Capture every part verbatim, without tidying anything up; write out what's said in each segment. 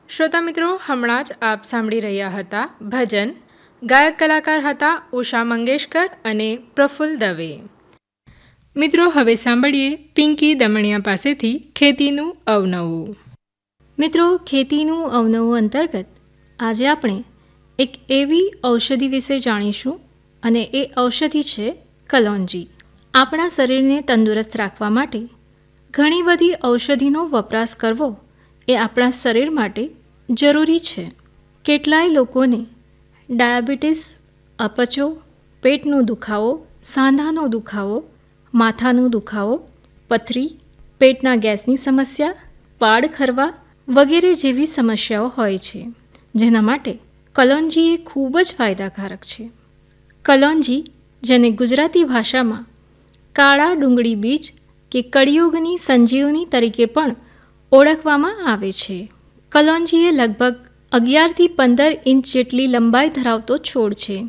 શ્રોતા મિત્રો, હમણાં જ આપ સાંભળી રહ્યા હતા ભજન. ગાયક કલાકાર હતા ઉષા મંગેશકર અને પ્રફુલ્લ દવે. મિત્રો, હવે સાંભળીએ પિંકી દમણિયા પાસેથી ખેતીનું અવનવું. મિત્રો, ખેતીનું અવનવું અંતર્ગત આજે આપણે એક એવી ઔષધિ વિશે જાણીશું અને એ ઔષધિ છે કલોંજી. આપણા શરીરને તંદુરસ્ત રાખવા માટે ઘણી બધી ઔષધિનો વપરાશ કરવો એ આપણા શરીર માટે જરૂરી છે. કેટલાય લોકોને ડાયાબિટીસ, અપચો, પેટનો દુખાવો, સાંધાનો દુખાવો, માથાનો દુખાવો, પથરી, પેટના ગેસની સમસ્યા, વાળ ખરવા વગેરે જેવી સમસ્યાઓ હોય છે, જેના માટે કલોંજી એ ખૂબ જ ફાયદાકારક છે. કલોંજી, જેને ગુજરાતી ભાષામાં કાળા ડુંગળી બીજ કે કળિયુગની સંજીવની તરીકે પણ ઓળખવામાં આવે છે. કલોંજી એ લગભગ અગિયારથી પંદર ઇંચ જેટલી લંબાઈ ધરાવતો છોડ છે.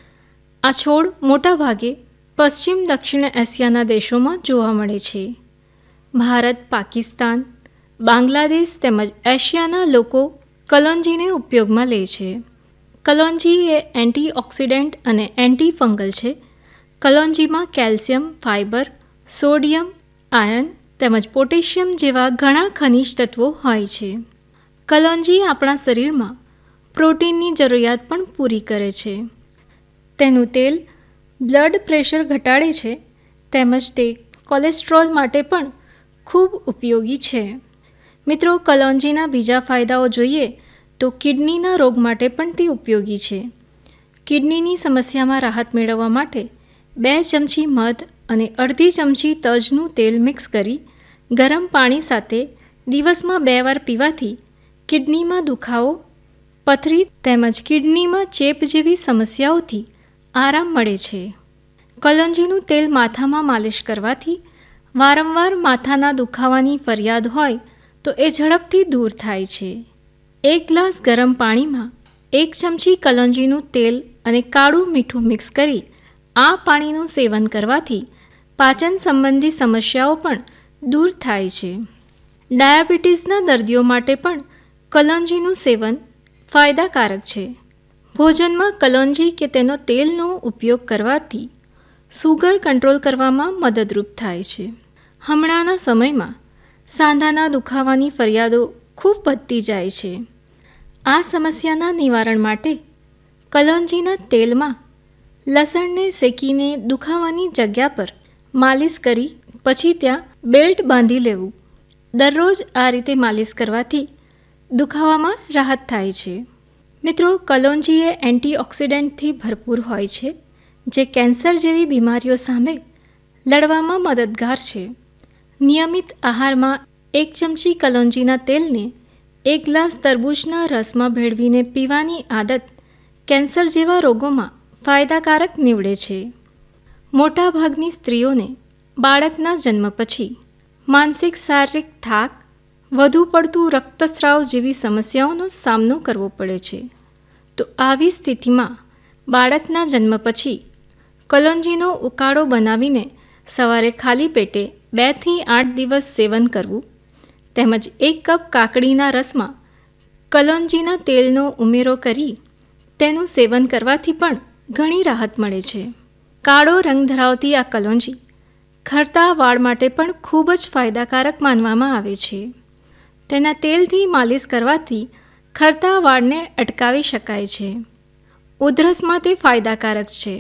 આ છોડ મોટાભાગે પશ્ચિમ દક્ષિણ એશિયાના દેશોમાં જોવા મળે છે. ભારત, પાકિસ્તાન, બાંગ્લાદેશ તેમજ એશિયાના લોકો કલોંજીને ઉપયોગમાં લે છે. કલોંજી એ એન્ટીઓક્સિડન્ટ અને એન્ટી ફંગલ છે. કલોંજીમાં કેલ્શિયમ, ફાઇબર, સોડિયમ, આયર્ન તેમજ પોટેશિયમ જેવા ઘણા ખનિજ તત્વો હોય છે. કલોંજી આપણા શરીરમાં પ્રોટીનની જરૂરિયાત પણ પૂરી કરે છે. તેનું તેલ બ્લડ પ્રેશર ઘટાડે છે તેમજ તે કોલેસ્ટ્રોલ માટે પણ ખૂબ ઉપયોગી છે. મિત્રો, કલોંજીના બીજા ફાયદાઓ જોઈએ તો કિડનીના રોગ માટે પણ તે ઉપયોગી છે. કિડનીની સમસ્યામાં રાહત મેળવવા માટે બે ચમચી મધ અને અડધી ચમચી તજનું તેલ મિક્સ કરી ગરમ પાણી સાથે દિવસમાં બે વાર પીવાથી કિડનીમાં દુખાવો, પથરી તેમજ કિડનીમાં ચેપ જેવી સમસ્યાઓથી આરામ મળે છે. કલોંજીનું તેલ માથામાં માલિશ કરવાથી વારંવાર માથાના દુખાવાની ફરિયાદ હોય તો એ ઝડપથી દૂર થાય છે. એક ગ્લાસ ગરમ પાણીમાં એક ચમચી કલોંજીનું તેલ અને કાળું મીઠું મિક્સ કરી આ પાણીનું સેવન કરવાથી પાચન સંબંધી સમસ્યાઓ પણ દૂર થાય છે. ડાયાબિટીસના દર્દીઓ માટે પણ કલોંજીનું સેવન ફાયદાકારક છે. ભોજનમાં કલોંજી કે તેનો તેલનો ઉપયોગ કરવાથી સુગર કંટ્રોલ કરવામાં મદદરૂપ થાય છે. હમણાંના સમયમાં સાંધાના દુખાવાની ફરિયાદો ખૂબ વધતી જાય છે. આ સમસ્યાના નિવારણ માટે કલોંજીના તેલમાં લસણને શેકીને દુખાવાની જગ્યા પર માલિશ કરી પછી ત્યાં બેલ્ટ બાંધી લેવું. દરરોજ આ રીતે માલિશ કરવાથી દુખાવામાં રાહત થાય છે. મિત્રો, કલોંજી એ એન્ટીઓક્સિડન્ટથી ભરપૂર હોય છે, જે કેન્સર જેવી બીમારીઓ સામે લડવામાં મદદગાર છે. નિયમિત આહારમાં એક ચમચી કલોંજીના તેલને એક ગ્લાસ તરબૂચના રસમાં ભેળવીને પીવાની આદત કેન્સર જેવા રોગોમાં ફાયદાકારક નીવડે છે. મોટાભાગની સ્ત્રીઓને બાળકના જન્મ પછી માનસિક શારીરિક થાક, વધુ પડતું રક્તસ્રાવ જેવી સમસ્યાઓનો સામનો કરવો પડે છે. તો આવી સ્થિતિમાં બાળકના જન્મ પછી કલોંજીનો ઉકાળો બનાવીને સવારે ખાલી પેટે બેથી આઠ દિવસ સેવન કરવું તેમજ એક કપ કાકડીના રસમાં કલોંજીના તેલનો ઉમેરો કરી તેનું સેવન કરવાથી પણ ઘણી રાહત મળે છે. કાળો રંગ ધરાવતી આ કલોંજી ખરતા વાળ માટે પણ ખૂબ જ ફાયદાકારક માનવામાં આવે છે. તેના તેલથી માલિશ કરવાથી ખરતા વાળને અટકાવી શકાય છે. ઉધરસમાં તે ફાયદાકારક છે.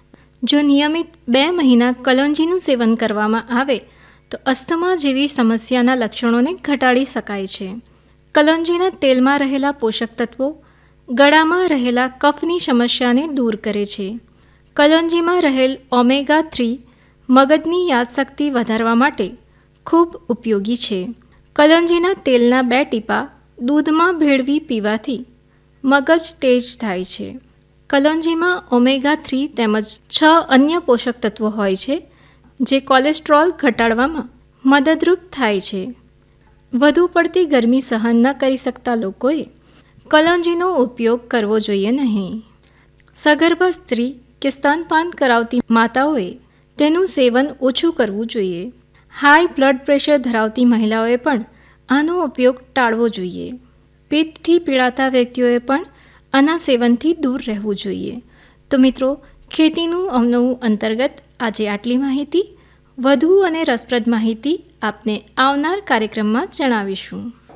જો નિયમિત બે મહિના કલોંજીનું સેવન કરવામાં આવે તો અસ્થમા જેવી સમસ્યાના લક્ષણોને ઘટાડી શકાય છે. કલોંજીના તેલમાં રહેલા પોષક તત્વો ગળામાં રહેલા કફની સમસ્યાને દૂર કરે છે. કલોંજીમાં રહેલ ઓમેગા થ્રી મગજની યાદશક્તિ વધારવા માટે ખૂબ ઉપયોગી છે. કલોંજીના તેલના બે ટીપા દૂધમાં ભેળવી પીવાથી મગજ તેજ થાય છે. કલોંજીમાં ઓમેગા થ્રી તેમજ છ અન્ય પોષક તત્વો હોય છે, જે કોલેસ્ટ્રોલ ઘટાડવામાં મદદરૂપ થાય છે. વધુ પડતી ગરમી સહન ન કરી શકતા લોકોએ કલોંજીનો ઉપયોગ કરવો જોઈએ નહીં. સગર્ભા સ્ત્રી કે સ્તનપાન કરાવતી માતાઓએ તેનું સેવન ઓછું કરવું જોઈએ. હાઈ બ્લડ પ્રેશર ધરાવતી મહિલાઓએ પણ આનો ઉપયોગ ટાળવો જોઈએ. પેટથી પીડાતા વ્યક્તિઓએ પણ આના સેવનથી દૂર રહેવું જોઈએ. તો મિત્રો, ખેતીનું અવનવું અંતર્ગત આજે આટલી માહિતી. વધુ અને રસપ્રદ માહિતી આપને આવનાર કાર્યક્રમમાં જણાવીશું.